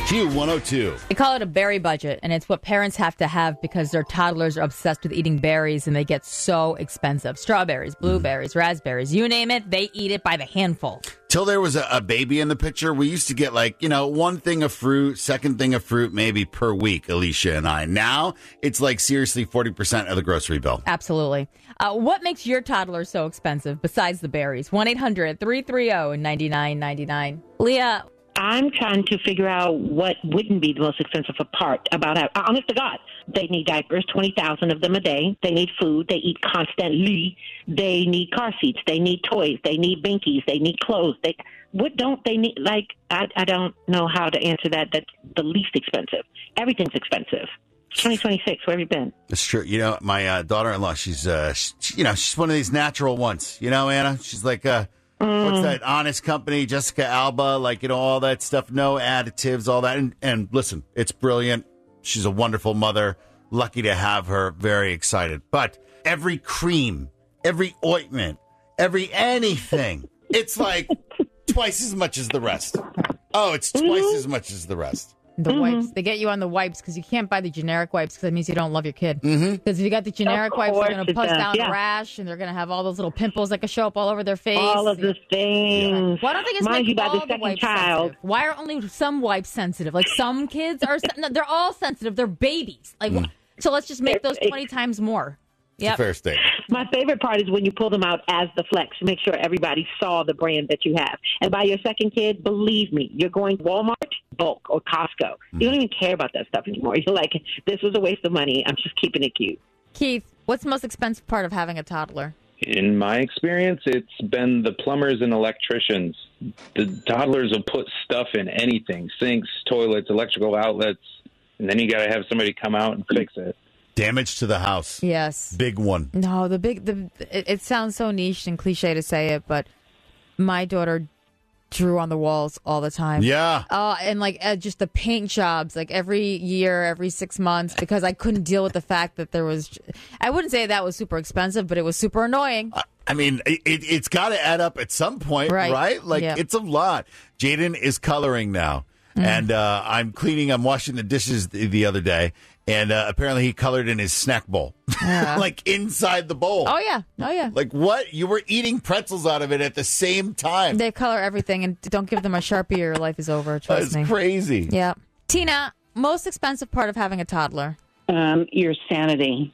Q102. They call it a berry budget, and it's what parents have to have because their toddlers are obsessed with eating berries, and they get so expensive. Strawberries, blueberries, raspberries, you name it, they eat it by the handful. Till there was a baby in the picture, we used to get one thing of fruit, second thing of fruit maybe per week, Alicia and I. Now, it's seriously 40% of the grocery bill. Absolutely. What makes your toddler so expensive besides the berries? 1-800-330-9999. Leah. I'm trying to figure out what wouldn't be the most expensive part about it. Honest to God, they need diapers, 20,000 of them a day. They need food. They eat constantly. They need car seats. They need toys. They need binkies. They need clothes. What don't they need? I don't know how to answer that. That's the least expensive. Everything's expensive. It's 2026. Where have you been? It's true. My daughter-in-law, she's one of these natural ones. Anna? She's what's that? Honest Company, Jessica Alba, all that stuff. No additives, all that. And listen, it's brilliant. She's a wonderful mother. Lucky to have her. Very excited. But every cream, every ointment, every anything, it's twice as much as the rest. Oh, it's twice as much as the rest. The wipes. They get you on the wipes because you can't buy the generic wipes because that means you don't love your kid. Because if you got the generic wipes, they're going to pus down a rash and they're going to have all those little pimples that can show up all over their face. All of the things. Why don't they just make all the wipes sensitive? Why are only some wipes sensitive? Some kids are, no, they're all sensitive. They're babies. So let's just make those 20 times more. It's a fair statement. My favorite part is when you pull them out as the flex to make sure everybody saw the brand that you have. And by your second kid, believe me, you're going to Walmart, Bulk, or Costco. You don't even care about that stuff anymore. You're like, this was a waste of money. I'm just keeping it cute. Keith, what's the most expensive part of having a toddler? In my experience, it's been the plumbers and electricians. The toddlers will put stuff in anything, sinks, toilets, electrical outlets, and then you got to have somebody come out and fix it. Damage to the house. Yes. Big one. No, it sounds so niche and cliche to say it, but my daughter drew on the walls all the time. Yeah. And just the paint jobs, every year, every 6 months, because I couldn't deal with the fact that there was, I wouldn't say that was super expensive, but it was super annoying. I mean, it's got to add up at some point, right? It's a lot. Jaden is coloring now. And I'm washing the dishes the other day, and apparently he colored in his snack bowl, inside the bowl. Oh, yeah. What? You were eating pretzels out of it at the same time. They color everything, and don't give them a Sharpie or your life is over, trust me. That's crazy. Yeah. Tina, most expensive part of having a toddler? Your sanity.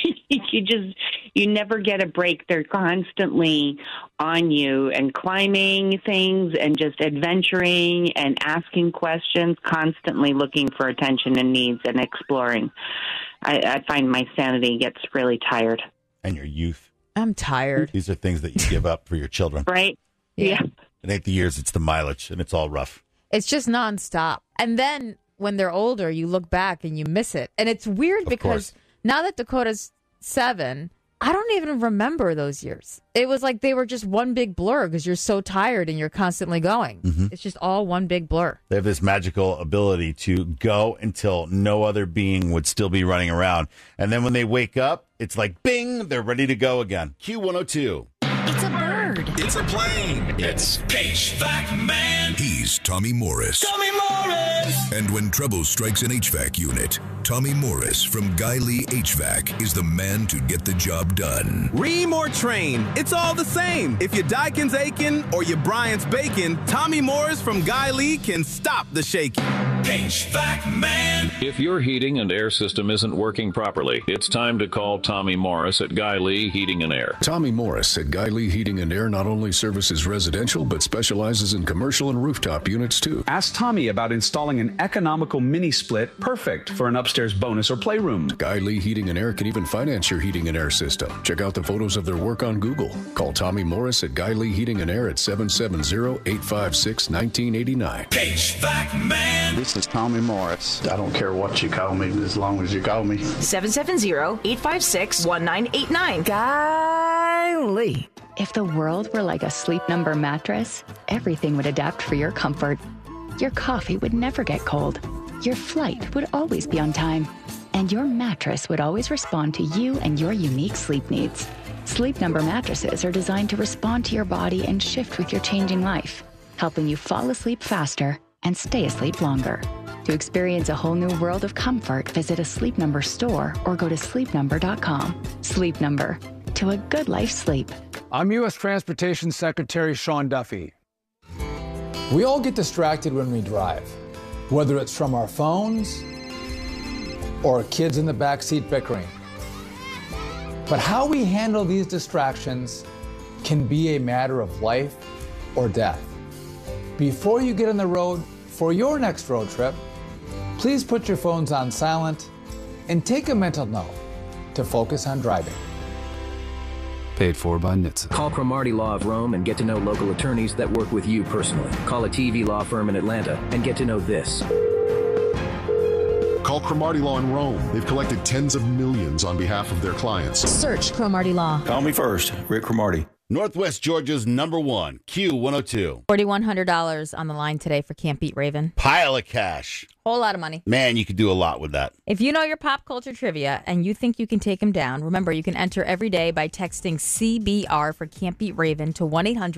You never get a break. They're constantly on you and climbing things and just adventuring and asking questions, constantly looking for attention and needs and exploring. I find my sanity gets really tired. And your youth. I'm tired. These are things that you give up for your children. Right? Yeah. It ain't the years, it's the mileage, and it's all rough. It's just nonstop. And then when they're older, you look back and you miss it. And it's weird because now that Dakota's 7, I don't even remember those years. It was like they were just one big blur because you're so tired and you're constantly going. It's just all one big blur. They have this magical ability to go until no other being would still be running around. And then when they wake up, it's like, bing, they're ready to go again. Q102. It's a bird. It's a plane. It's HVAC Man. He's Tommy Morris. Tommy Morris! And when trouble strikes an HVAC unit, Tommy Morris from Guy Lee HVAC is the man to get the job done. Ream or train, it's all the same. If your Daikin's aching or your Bryant's baking, Tommy Morris from Guy Lee can stop the shaking. HVAC Man. If your heating and air system isn't working properly, it's time to call Tommy Morris at Guy Lee Heating and Air. Tommy Morris at Guy Lee Heating and Air not only services residential, but specializes in commercial and rooftop units too. Ask Tommy about installing an economical mini split perfect for an upstairs bonus or playroom. Guy Lee Heating and Air can even finance your heating and air system. Check out the photos of their work on Google. Call Tommy Morris at Guy Lee Heating and Air at 770-856-1989. HVAC Man. This is Tommy Morris. I don't care what you call me as long as you call me. 770-856-1989. Guy Lee. If the world were like a Sleep Number mattress, everything would adapt for your comfort. Your coffee would never get cold. Your flight would always be on time. And your mattress would always respond to you and your unique sleep needs. Sleep Number mattresses are designed to respond to your body and shift with your changing life, helping you fall asleep faster and stay asleep longer. To experience a whole new world of comfort, visit a Sleep Number store or go to sleepnumber.com. Sleep Number. To a good life sleep. I'm U.S. Transportation Secretary Sean Duffy. We all get distracted when we drive, whether it's from our phones or kids in the backseat bickering. But how we handle these distractions can be a matter of life or death. Before you get on the road for your next road trip, please put your phones on silent and take a mental note to focus on driving. Paid for by NHTSA. Call Cromartie Law of Rome and get to know local attorneys that work with you personally. Call a TV law firm in Atlanta and get to know this. Call Cromartie Law in Rome. They've collected tens of millions on behalf of their clients. Search Cromartie Law. Call me first, Rick Cromartie. Northwest Georgia's $1, Q102. $4,100 on the line today for Can't Beat Raven. Pile of cash. Whole lot of money. Man, you could do a lot with that. If you know your pop culture trivia and you think you can take them down, remember you can enter every day by texting CBR for Can't Beat Raven to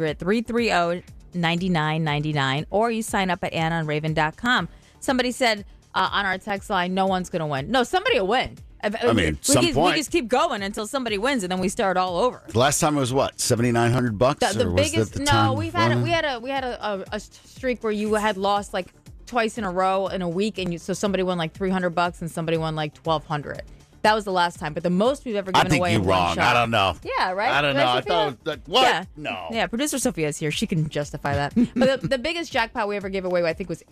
1-800-330-9999, or you sign up at AnnOnRaven.com. Somebody said on our text line, no one's going to win. No, somebody will win. We just keep going until somebody wins, and then we start all over. The last time it was what, $7,900? The biggest. No, we had a streak where you had lost like twice in a row in a week, and so somebody won like $300 and somebody won like $1,200. That was the last time, but the most we've ever given away in one shot. I don't know. Yeah, right? I don't know. I thought it was what? Yeah. No. Yeah, producer Sophia's here. She can justify that. But the biggest jackpot we ever gave away, I think, was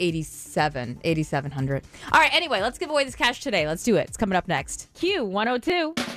$8,700. All right, anyway, let's give away this cash today. Let's do it. It's coming up next. Q102.